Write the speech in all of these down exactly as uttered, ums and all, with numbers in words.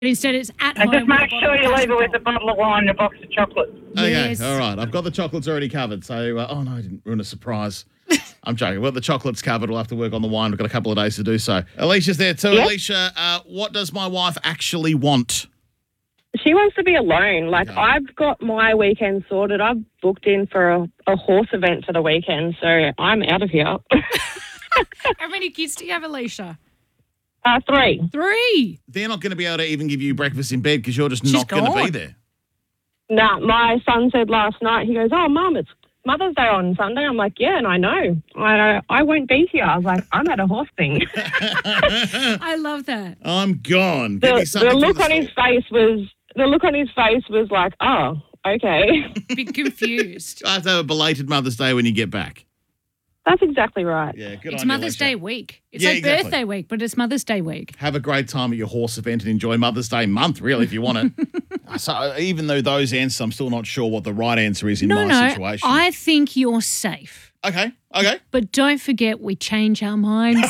But instead it's at And home. just make with a sure bottle you of leave it with Castle a bottle of wine and a box of chocolates. Okay, Yes. all right. I've got the chocolates already covered. So, uh, oh no, I didn't ruin a surprise. I'm joking. Well, the chocolate's covered. We'll have to work on the wine. We've got a couple of days to do so. Alicia's there too. Yes. Alicia, uh, what does my wife actually want? She wants to be alone. Like, Okay. I've got my weekend sorted. I've booked in for a, a horse event for the weekend, so I'm out of here. How many kids do you have, Alicia? uh, three. Three. They're not going to be able to even give you breakfast in bed because you're just She's not going to be gone. there. Nah, my son said last night, he goes, oh, Mum, it's Mother's Day on Sunday. I'm like, yeah, and I know. I I won't be here. I was like, I'm at a horse thing. I love that. I'm gone. Give me the, something the from look the on his store. face was, the look on his face was like, oh, okay. Bit confused. I have to have a belated Mother's Day when you get back. That's exactly right. Yeah, good It's on you, Mother's Alicia. Day week. It's Yeah, like exactly. birthday week, but it's Mother's Day week. Have a great time at your horse event and enjoy Mother's Day month, really, if you want it. So uh, even though those answers, I'm still not sure what the right answer is in No, my no. situation. I think you're safe. Okay, okay. But don't forget we change our minds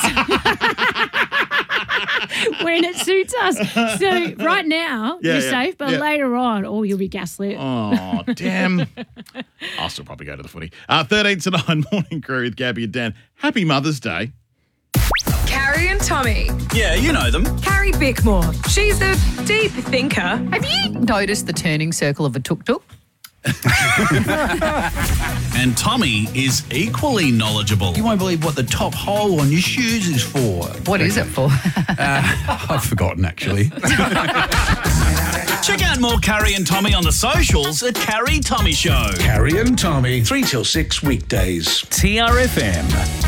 when it suits us. So right now, Yeah, you're yeah, safe, but yeah. later on, oh, you'll be gaslit. Oh, damn. I'll still probably go to the footy. Uh, thirteen to nine Morning Crew with Gabby and Dan. Happy Mother's Day. Carrie and Tommy. Yeah, you know them. Carrie Bickmore. She's a deep thinker. Have you noticed the turning circle of a tuk-tuk? And Tommy is equally knowledgeable. You won't believe what the top hole on your shoes is for. What is it for? I've forgotten, actually. Check out more Carrie and Tommy on the socials at Carrie Tommy Show. Carrie and Tommy, three till six weekdays. T R F M.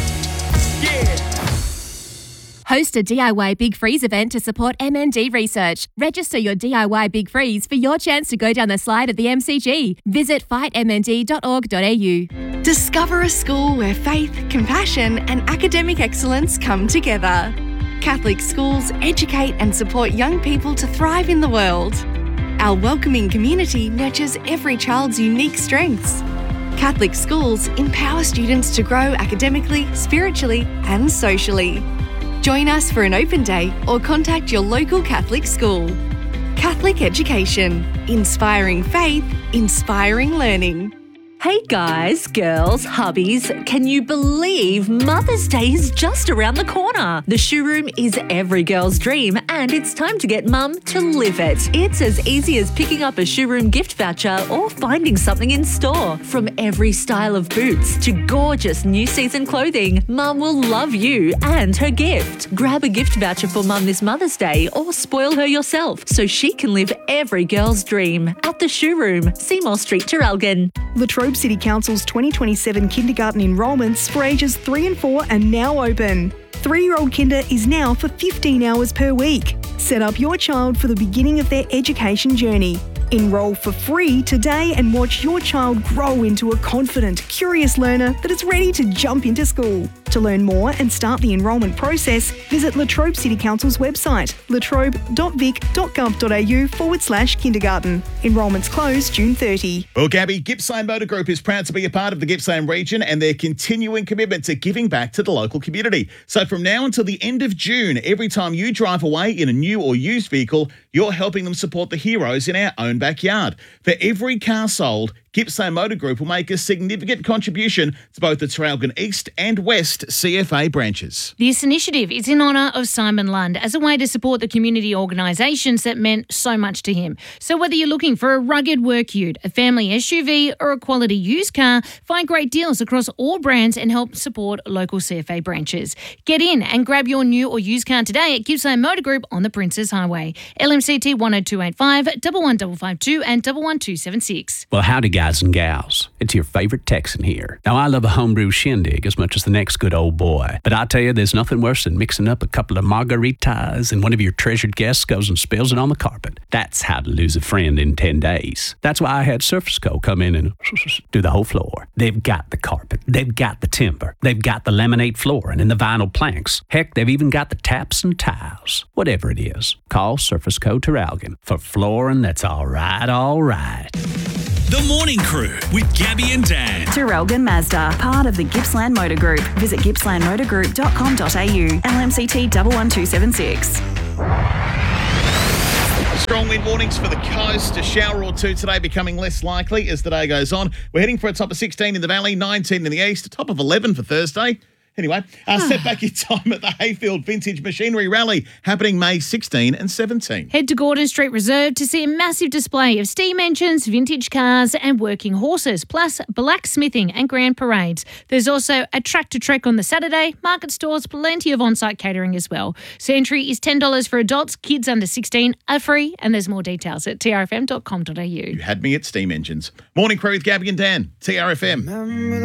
Host a D I Y Big Freeze event to support M N D research. Register your D I Y Big Freeze for your chance to go down the slide at the M C G. Visit fight m n d dot org dot a u. Discover a school where faith, compassion, and academic excellence come together. Catholic schools educate and support young people to thrive in the world. Our welcoming community nurtures every child's unique strengths. Catholic schools empower students to grow academically, spiritually, and socially. Join us for an open day or contact your local Catholic school. Catholic education, inspiring faith, inspiring learning. Hey guys, girls, hubbies, can you believe Mother's Day is just around the corner? The Shoe Room is every girl's dream and it's time to get mum to live it. It's as easy as picking up a Shoe Room gift voucher or finding something in store. From every style of boots to gorgeous new season clothing, mum will love you and her gift. Grab a gift voucher for mum this Mother's Day or spoil her yourself so she can live every girl's dream at the Shoe Room, Seymour Street, Traralgon. Latrobe City Council's twenty twenty-seven kindergarten enrolments for ages three and four are now open. Three-year-old kinder is now for fifteen hours per week. Set up your child for the beginning of their education journey. Enroll for free today and watch your child grow into a confident, curious learner that is ready to jump into school. To learn more and start the enrolment process, visit Latrobe City Council's website, latrobe.vic.gov.au forward slash kindergarten. Enrolments close June thirtieth. Well, Gabby, Gippsland Motor Group is proud to be a part of the Gippsland region and their continuing commitment to giving back to the local community. So from now until the end of June, every time you drive away in a new or used vehicle, you're helping them support the heroes in our own backyard. For every car sold, Gippsland Motor Group will make a significant contribution to both the Traralgon East and West C F A branches. This initiative is in honour of Simon Lund as a way to support the community organisations that meant so much to him. So whether you're looking for a rugged work ute, a family S U V or a quality used car, find great deals across all brands and help support local C F A branches. Get in and grab your new or used car today at Gippsland Motor Group on the Princes Highway. L M C T one oh two eight five, one one five five two and one one two seven six. Well, howdy, guys and gals. It's your favorite Texan here. Now, I love a homebrew shindig as much as the next good old boy. But I tell you, there's nothing worse than mixing up a couple of margaritas and one of your treasured guests goes and spills it on the carpet. That's how to lose a friend in ten days. That's why I had Surface Co. come in and do the whole floor. They've got the carpet. They've got the timber. They've got the laminate flooring and the vinyl planks. Heck, they've even got the taps and tiles. Whatever it is, call Surface Co. Traralgon for flooring that's all right, all right. The Morning Crew with Gabby and Dan. Traralgon Mazda, part of the Gippsland Motor Group. Visit gippsland motor group dot com dot a u. L M C T one one two seven six. Strong wind warnings for the coast. A shower or two today becoming less likely as the day goes on. We're heading for a top of sixteen in the valley, nineteen in the east, a top of eleven for Thursday. Anyway, uh, set back in time at the Hayfield Vintage Machinery Rally happening May sixteenth and seventeenth. Head to Gordon Street Reserve to see a massive display of steam engines, vintage cars and working horses, plus blacksmithing and grand parades. There's also a tractor trek on the Saturday, market stores, plenty of on-site catering as well. So entry is ten dollars for adults, kids under sixteen are free, and there's more details at t r f m dot com dot a u. You had me at steam engines. Morning crew with Gabby and Dan, T R F M.